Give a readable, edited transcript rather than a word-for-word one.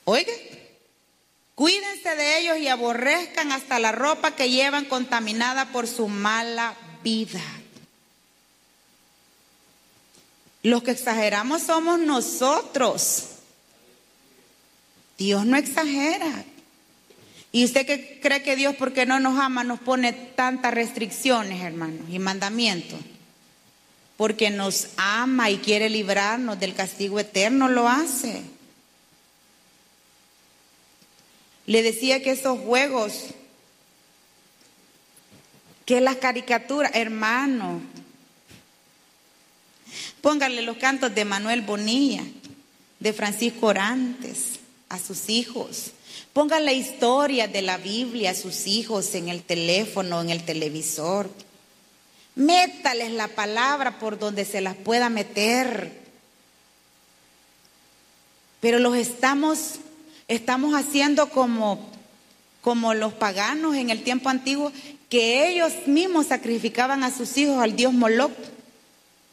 Oiga, cuídense de ellos y aborrezcan hasta la ropa que llevan contaminada por su mala vida. Los que exageramos somos nosotros. Dios no exagera. ¿Y usted qué cree que Dios, porque no nos ama, nos pone tantas restricciones, hermanos, y mandamientos? Porque nos ama y quiere librarnos del castigo eterno, lo hace. Le decía que esos juegos, que las caricaturas, hermano, póngale los cantos de Manuel Bonilla, de Francisco Orantes a sus hijos. Pongan la historia de la Biblia a sus hijos en el teléfono, en el televisor. Métales la palabra por donde se las pueda meter. Pero los estamos haciendo como los paganos en el tiempo antiguo, que ellos mismos sacrificaban a sus hijos al dios Moloch.